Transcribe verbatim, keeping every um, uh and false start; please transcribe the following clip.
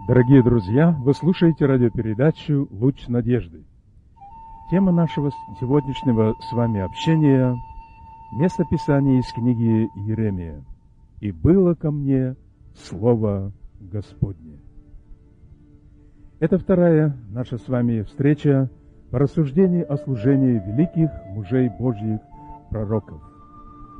Дорогие друзья, вы слушаете радиопередачу «Луч надежды». Тема нашего сегодняшнего с вами общения – место Писания из книги Иеремия. «И было ко мне Слово Господне». Это вторая наша с вами встреча по рассуждению о служении великих мужей Божьих пророков.